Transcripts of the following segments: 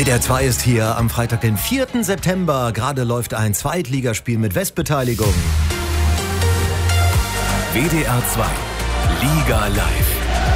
WDR 2 ist hier am Freitag, den 4. September. Gerade läuft ein Zweitligaspiel mit Westbeteiligung. WDR 2 Liga Live.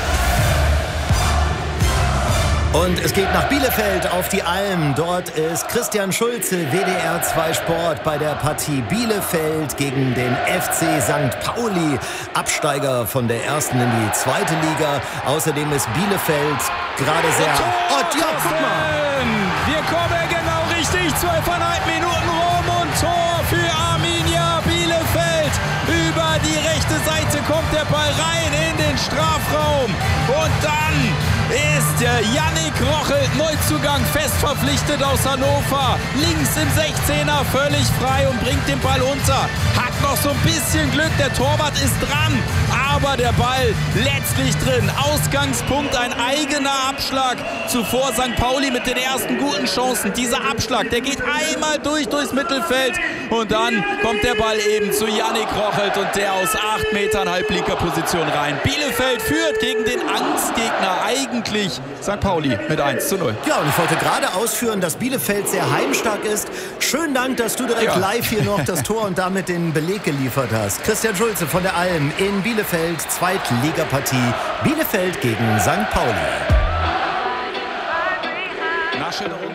Und es geht nach Bielefeld auf die Alm. Dort ist Christian Schulze, WDR 2 Sport, bei der Partie Bielefeld gegen den FC St. Pauli. Absteiger von der ersten in die zweite Liga. Außerdem ist Bielefeld gerade sehr... Oh, ja, guck mal. Wir kommen genau richtig. 12,5 Minuten rum und Tor für Arminia Bielefeld. Über die rechte Seite kommt der Ball rein in den Strafraum. Und dann ist Yannick Rochelt, Neuzugang, fest verpflichtet aus Hannover. Links im 16er, völlig frei und bringt den Ball unter. Hat noch so ein bisschen Glück, der Torwart ist dran, aber der Ball letztlich drin. Ausgangspunkt, ein eigener Abschlag. Zuvor St. Pauli mit den ersten guten Chancen. Dieser Abschlag, der geht einmal durchs Mittelfeld und dann kommt der Ball eben zu Yannick Rochelt und der aus 8 Metern Halblinkerposition rein. Bielefeld führt gegen den Angstgegner eigentlich St. Pauli mit 1:0. Ja, und ich wollte gerade ausführen, dass Bielefeld sehr heimstark ist. Schönen Dank, dass du direkt live hier noch das Tor und damit den Beleg geliefert hast. Christian Schulze von der Alm in Bielefeld, Zweitligapartie Bielefeld gegen St. Pauli. Nachschilderung.